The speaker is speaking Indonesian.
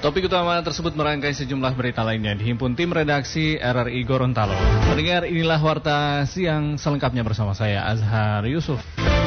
Topik utama tersebut merangkai sejumlah berita lainnya dihimpun tim redaksi RRI Gorontalo. Pendengar, inilah Warta Siang selengkapnya bersama saya Azhar Yusuf.